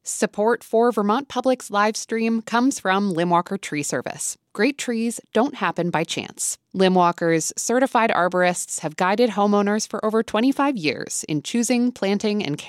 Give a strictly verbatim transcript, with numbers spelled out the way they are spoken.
Support for Vermont Public's live stream comes from Limwalker Tree Service. Great trees don't happen by chance. Limwalker's certified arborists have guided homeowners for over twenty-five years in choosing, planting, and